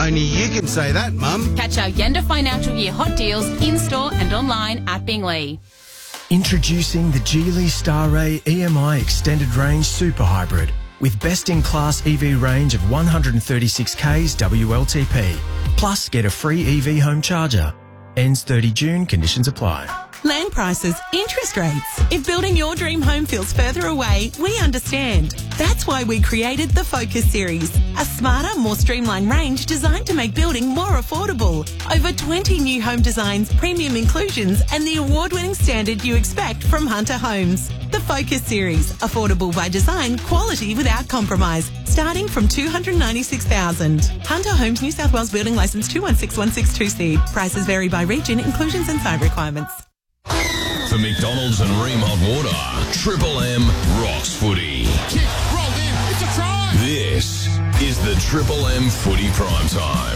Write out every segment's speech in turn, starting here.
Only you can say that, Mum. Catch our Yenda Financial Year hot deals in-store and online at Bingley. Introducing the Geely Star-Ray EMI Extended Range Super Hybrid with best-in-class EV range of 136 k's WLTP. Plus, get a free EV home charger. Ends 30 June. Conditions apply. Land prices, interest rates. If building your dream home feels further away, we understand. That's why we created the Focus Series, a smarter, more streamlined range designed to make building more affordable. Over 20 new home designs, premium inclusions, and the award-winning standard you expect from Hunter Homes. The Focus Series, affordable by design, quality without compromise, starting from $296,000. Hunter Homes, New South Wales Building Licence 216162C. Prices vary by region, inclusions and site requirements. For McDonald's and Ream Hot Water, Triple M rocks footy. Kick, rolled in, it's a try! This is the Triple M Footy Prime Time.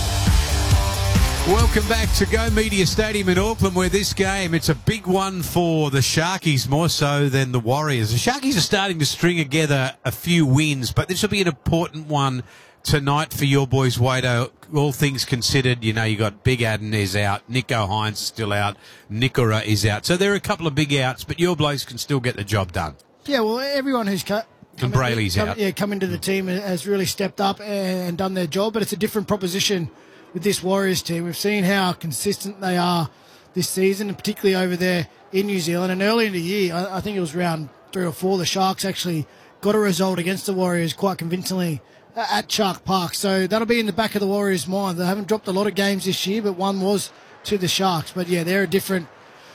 Welcome back to Go Media Stadium in Auckland, where this game, it's a big one for the Sharkies, more so than the Warriors. The Sharkies are starting to string together a few wins, but this will be an important one tonight for your boys, Wado. All things considered, you know, you got Big Adden is out, Nico Hines is still out, Nikora is out. So there are a couple of big outs, but your blokes can still get the job done. Yeah, well, everyone who's come into the team has really stepped up and done their job, but it's a different proposition with this Warriors team. We've seen how consistent they are this season, and particularly over there in New Zealand. And early in the year, I think it was round 3 or 4, the Sharks actually got a result against the Warriors quite convincingly at Shark Park. So that'll be in the back of the Warriors' mind. They haven't dropped a lot of games this year, but one was to the Sharks. But yeah, they're a different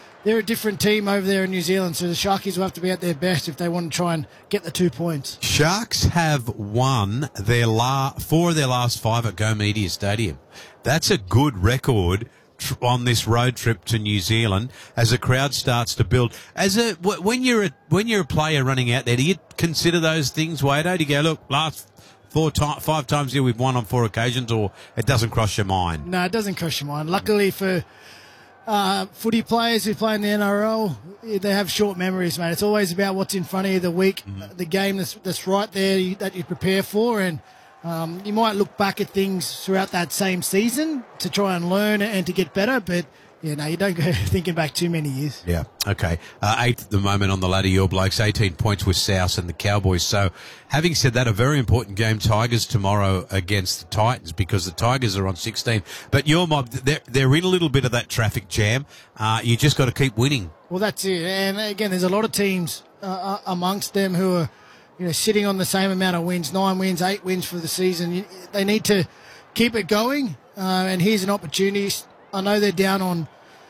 team over there in New Zealand. So the Sharkies will have to be at their best if they want to try and get the 2 points. Sharks have won 4 of their last 5 at Go Media Stadium. That's a good record on this road trip to New Zealand as the crowd starts to build. When you're a player running out there, do you consider those things, Wado? Do you go, look, last 5 times here we've won on 4 occasions, or it doesn't cross your mind? No, it doesn't cross your mind. Luckily for footy players who play in the NRL, they have short memories, mate. It's always about what's in front of you the week, the game that's right there that you prepare for, and you might look back at things throughout that same season to try and learn and to get better, but yeah, no, you don't go thinking back too many years. Yeah, okay. 8th at the moment on the ladder, your blokes, 18 points with South and the Cowboys. So, having said that, a very important game, Tigers tomorrow against the Titans, because the Tigers are on 16. But your mob, they're in a little bit of that traffic jam. You just got to keep winning. Well, that's it. And again, there's a lot of teams amongst them who are, sitting on the same amount of wins, 9 wins, 8 wins for the season. They need to keep it going. And here's an opportunity. I know they're down on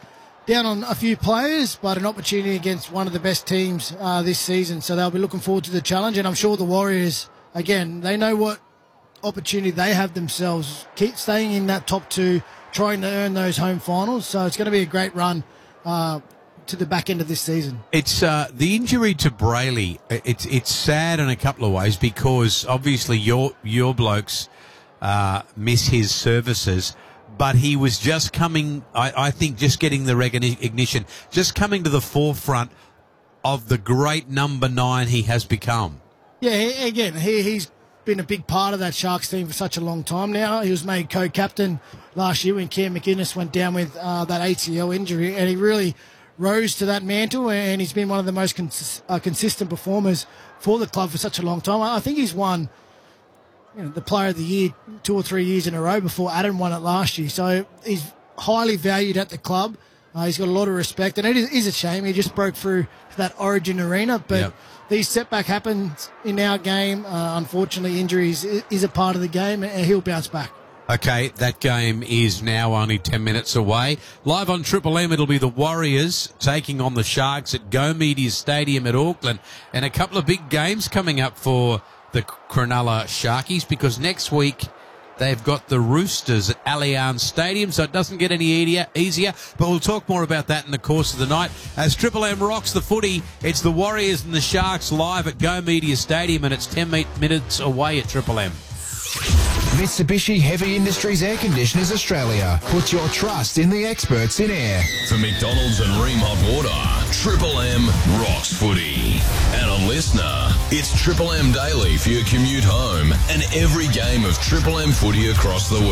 a few players, but an opportunity against one of the best teams this season. So they'll be looking forward to the challenge. And I'm sure the Warriors, again, they know what opportunity they have themselves. Keep staying in that top 2, trying to earn those home finals. So it's going to be a great run to the back end of this season. It's the injury to Brayley. It's sad in a couple of ways, because obviously your blokes miss his services. But he was just coming, I think, just getting the recognition, just coming to the forefront of the great number 9 he has become. Yeah, again, he's been a big part of that Sharks team for such a long time now. He was made co-captain last year when Cam McInnes went down with that ACL injury, and he really rose to that mantle, and he's been one of the most consistent performers for the club for such a long time. I think he's won the Player of the Year 2 or 3 years in a row before Adam won it last year. So he's highly valued at the club. He's got a lot of respect, and it is a shame he just broke through that Origin arena. But these setback happens in our game. Unfortunately, injuries is a part of the game, and he'll bounce back. Okay, that game is now only 10 minutes away. Live on Triple M, it'll be the Warriors taking on the Sharks at Go Media Stadium at Auckland. And a couple of big games coming up for the Cronulla Sharkies, because next week they've got the Roosters at Allianz Stadium, so it doesn't get any easier. But we'll talk more about that in the course of the night. As Triple M rocks the footy, it's the Warriors and the Sharks live at Go Media Stadium, and it's 10 minutes away at Triple M. Mitsubishi Heavy Industries Air Conditioners Australia. Put your trust in the experts in air. For McDonald's and Ream Hot Water, Triple M rocks footy. And a listener, it's Triple M Daily for your commute home and every game of Triple M footy across the week.